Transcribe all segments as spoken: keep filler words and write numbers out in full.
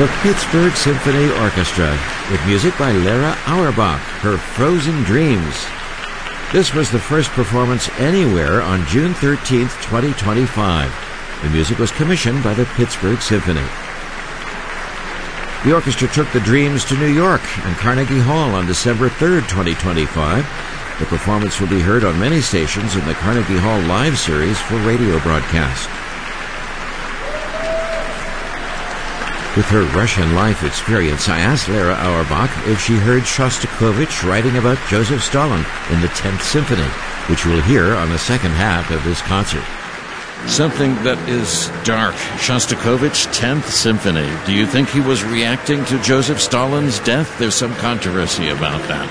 The Pittsburgh Symphony Orchestra, with music by Lara Auerbach, her Frozen Dreams. This was the first performance anywhere on June thirteenth, twenty twenty-five. The music was commissioned by the Pittsburgh Symphony. The orchestra took the Dreams to New York and Carnegie Hall on December third, twenty twenty-five. The performance will be heard on many stations in the Carnegie Hall Live series for radio broadcast. With her Russian life experience, I asked Lara Auerbach if she heard Shostakovich writing about Joseph Stalin in the tenth Symphony, which we'll hear on the second half of this concert. Something that is dark. Shostakovich, tenth Symphony. Do you think he was reacting to Joseph Stalin's death? There's some controversy about that.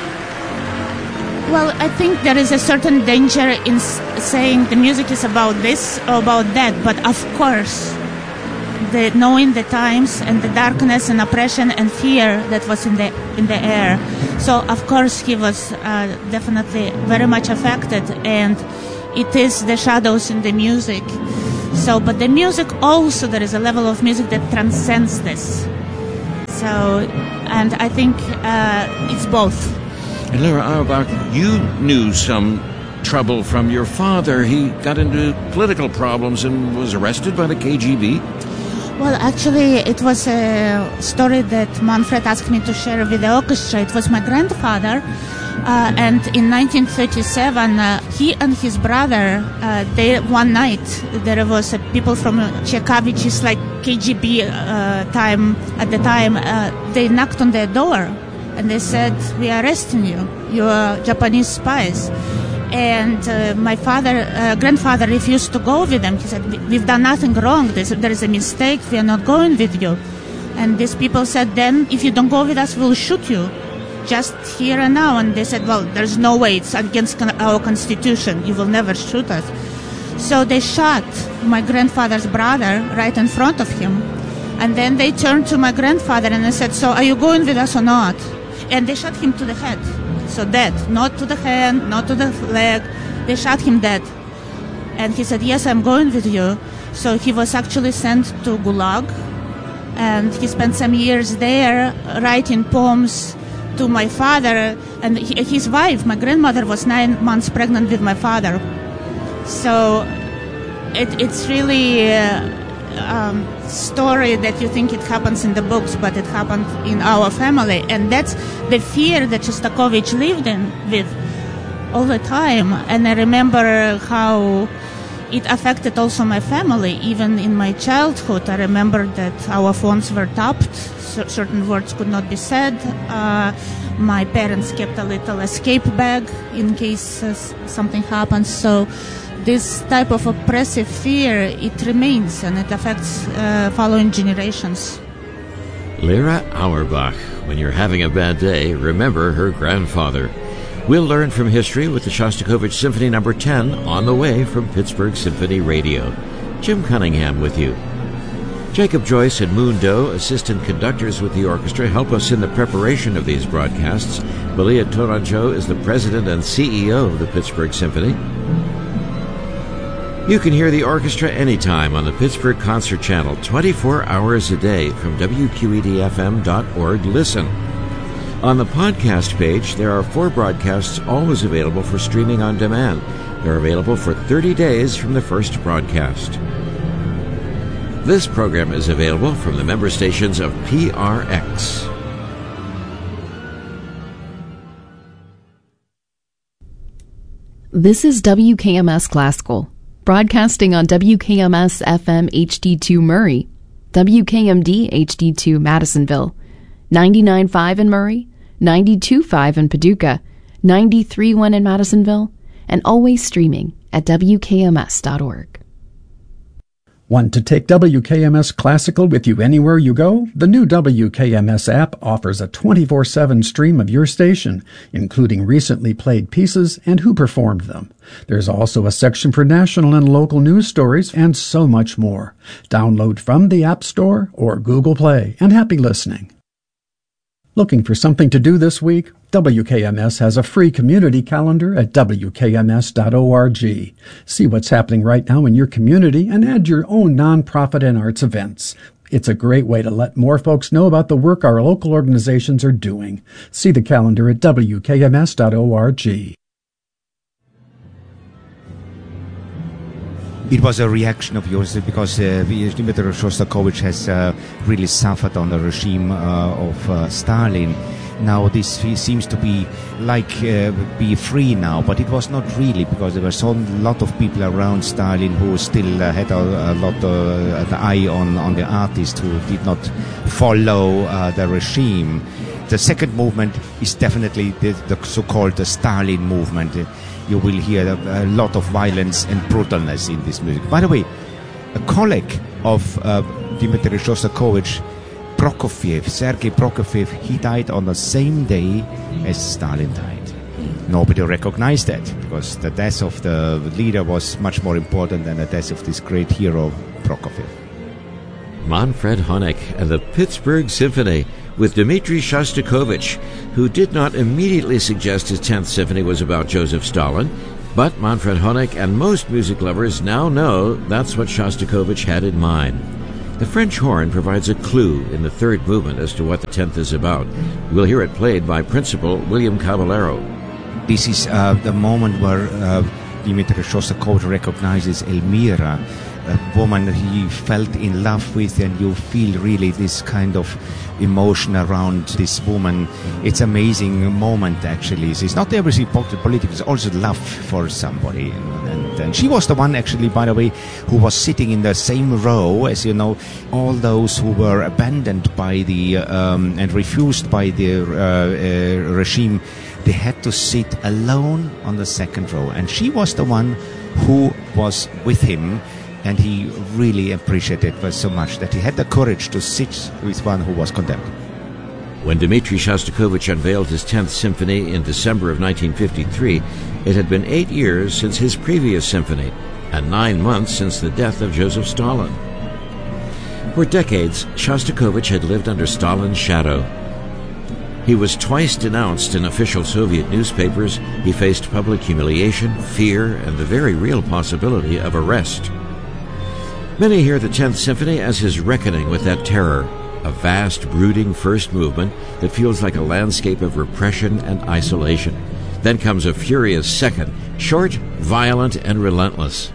Well, I think there is a certain danger in saying the music is about this or about that, but of course, the knowing the times and the darkness and oppression and fear that was in the in the air. So, of course, he was uh, definitely very much affected, and it is the shadows in the music. So, but the music also, there is a level of music that transcends this. So, and I think uh, it's both. And Lara Auerbach, you knew some trouble from your father. He got into political problems and was arrested by the K G B. Well, actually, it was a story that Manfred asked me to share with the orchestra. It was my grandfather, uh, and in nineteen thirty-seven, uh, he and his brother, uh, they one night, there was uh, people from Czechia, which is like K G B uh, time at the time, uh, they knocked on their door, and they said, "We are arresting you. You are Japanese spies." And uh, my father, uh, grandfather refused to go with them. He said, "We've done nothing wrong. There's, there is a mistake. We are not going with you." And these people said, "Then, if you don't go with us, we'll shoot you, just here and now." And they said, "Well, there's no way. It's against con- our constitution. You will never shoot us." So they shot my grandfather's brother right in front of him. And then they turned to my grandfather and they said, "So are you going with us or not?" And they shot him to the head. So dead, not to the hand, not to the leg. They shot him dead. And he said, "Yes, I'm going with you." So he was actually sent to Gulag. And he spent some years there writing poems to my father. And he, his wife, my grandmother, was nine months pregnant with my father. So it, it's really a um, story that you think it happens in the books, but it happened in our family. And that's the fear that Shostakovich lived in with all the time. And I remember how it affected also my family. Even in my childhood, I remember that our phones were tapped. So certain words could not be said. Uh, my parents kept a little escape bag in case uh, something happens. So this type of oppressive fear, it remains, and it affects uh, following generations. Lara Auerbach, when you're having a bad day, remember her grandfather. We'll learn from history with the Shostakovich Symphony Number ten on the way from Pittsburgh Symphony Radio. Jim Cunningham with you. Jacob Joyce and Moon Doe, assistant conductors with the orchestra, help us in the preparation of these broadcasts. Malia Toronjo is the president and C E O of the Pittsburgh Symphony. You can hear the orchestra anytime on the Pittsburgh Concert Channel, twenty-four hours a day from W Q E D F M dot org. Listen. On the podcast page, there are four broadcasts always available for streaming on demand. They're available for thirty days from the first broadcast. This program is available from the member stations of P R X. This is W K M S Classical, broadcasting on W K M S F M H D two Murray, W K M D H D two Madisonville, ninety-nine point five in Murray, ninety-two point five in Paducah, ninety-three point one in Madisonville, and always streaming at W K M S dot org. Want to take W K M S Classical with you anywhere you go? The new W K M S app offers a twenty-four seven stream of your station, including recently played pieces and who performed them. There's also a section for national and local news stories and so much more. Download from the App Store or Google Play, and happy listening. Looking for something to do this week? W K M S has a free community calendar at W K M S dot org. See what's happening right now in your community and add your own nonprofit and arts events. It's a great way to let more folks know about the work our local organizations are doing. See the calendar at W K M S dot org. It was a reaction of yours because uh, Dmitry Shostakovich has uh, really suffered on the regime uh, of uh, Stalin. Now this seems to be like uh, be free now, but it was not really, because there were so lot of people around Stalin who still uh, had a, a lot of uh, the eye on, on the artist, who did not follow uh, the regime. The second movement is definitely the, the so-called the Stalin movement. You will hear a, a lot of violence and brutalness in this music. By the way, a colleague of uh, Dmitry Shostakovich, Prokofiev, Sergei Prokofiev, he died on the same day as Stalin died. Nobody recognized that, because the death of the leader was much more important than the death of this great hero, Prokofiev. Manfred Honeck and the Pittsburgh Symphony with Dmitry Shostakovich, who did not immediately suggest his tenth Symphony was about Joseph Stalin, but Manfred Honeck and most music lovers now know that's what Shostakovich had in mind. The French horn provides a clue in the third movement as to what the tenth is about. We'll hear it played by Principal William Caballero. This is uh, the moment where uh, Dmitry Shostakovich recognizes Elmira, a woman he felt in love with, and you feel really this kind of emotion around this woman. It's an amazing moment, actually. It's not everything political, it's also love for somebody. And, and, and she was the one, actually, by the way, who was sitting in the same row as, you know, all those who were abandoned by the, um, and refused by the uh, uh, regime. They had to sit alone on the second row. And she was the one who was with him. And he really appreciated it so much that he had the courage to sit with one who was condemned. When Dmitry Shostakovich unveiled his tenth Symphony in December of nineteen fifty-three, it had been eight years since his previous symphony, and nine months since the death of Joseph Stalin. For decades, Shostakovich had lived under Stalin's shadow. He was twice denounced in official Soviet newspapers. He faced public humiliation, fear, and the very real possibility of arrest. Many hear the tenth Symphony as his reckoning with that terror, a vast, brooding first movement that feels like a landscape of repression and isolation. Then comes a furious second, short, violent, and relentless.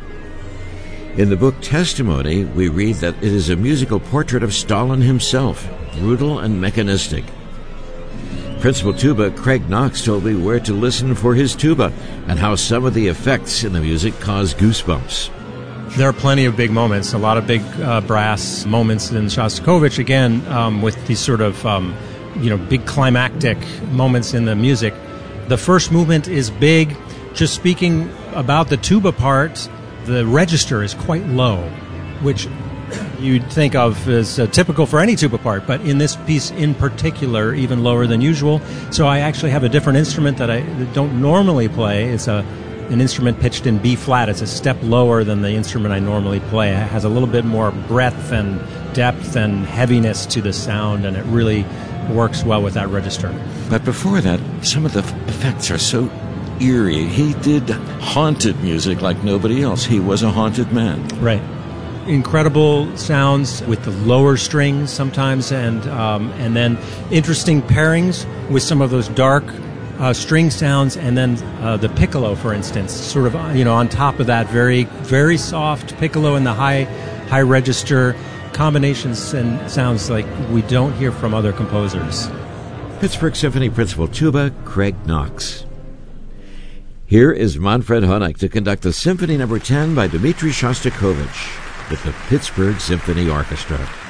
In the book Testimony, we read that it is a musical portrait of Stalin himself, brutal and mechanistic. Principal tuba Craig Knox told me where to listen for his tuba and how some of the effects in the music cause goosebumps. There are plenty of big moments, a lot of big uh, brass moments in Shostakovich, again, um, with these sort of, um, you know, big climactic moments in the music. The first movement is big. Just speaking about the tuba part, the register is quite low, which you'd think of as uh, typical for any tuba part, but in this piece in particular, even lower than usual. So I actually have a different instrument that I don't normally play. It's a an instrument pitched in B flat. It's a step lower than the instrument I normally play. It has a little bit more breadth and depth and heaviness to the sound, and it really works well with that register. But before that, some of the effects are so eerie. He did haunted music like nobody else. He was a haunted man. Right. Incredible sounds with the lower strings sometimes, and um, and then interesting pairings with some of those dark Uh, string sounds, and then uh, the piccolo, for instance, sort of, you know, on top of that, very, very soft piccolo in the high, high register combinations and sounds like we don't hear from other composers. Pittsburgh Symphony Principal Tuba Craig Knox. Here is Manfred Honeck to conduct the Symphony Number ten by Dmitry Shostakovich with the Pittsburgh Symphony Orchestra.